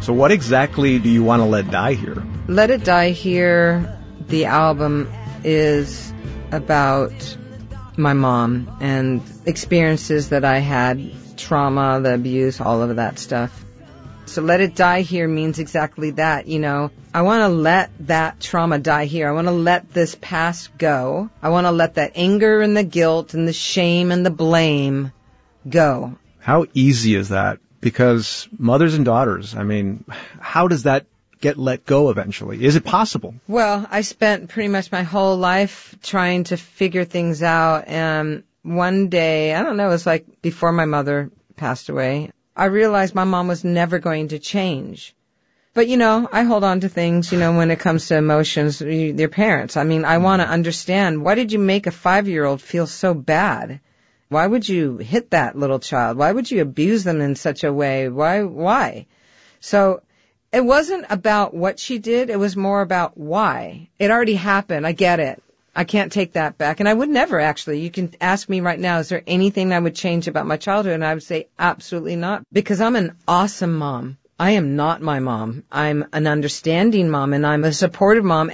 So what exactly do you want to let die here? Let It Die Here, the album, is about my mom and experiences that I had, trauma, the abuse, all of that stuff. So Let It Die Here means exactly that, you know. I want to let that trauma die here. I want to let this past go. I want to let that anger and the guilt and the shame and the blame go. How easy is that? Because mothers and daughters, I mean, how does that get let go eventually? Is it possible? Well, I spent pretty much my whole life trying to figure things out. And one day, I don't know, it was like before my mother passed away, I realized my mom was never going to change. But, you know, I hold on to things, you know, when it comes to emotions, their parents. I mean, I want to understand, why did you make a 5-year-old feel so bad? Why would you hit that little child? Why would you abuse them in such a way? Why? So it wasn't about what she did. It was more about why. It already happened. I get it. I can't take that back. And I would never, actually. You can ask me right now, is there anything I would change about my childhood? And I would say absolutely not, because I'm an awesome mom. I am not my mom. I'm an understanding mom, and I'm a supportive mom.